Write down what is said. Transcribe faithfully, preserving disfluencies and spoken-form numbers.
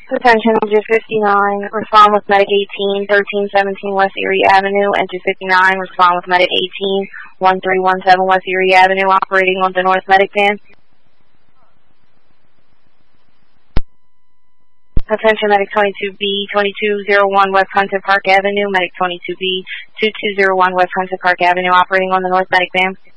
Attention, Engine fifty-nine, respond with Medic eighteen, thirteen seventeen West Erie Avenue. Engine fifty-nine, respond with Medic eighteen, thirteen seventeen West Erie Avenue, operating on the North Medic van. Attention, Medic twenty-two B, twenty-two oh one West Hunter Park Avenue, Medic twenty-two B, twenty-two oh one West Hunter Park Avenue, operating on the North Medic van.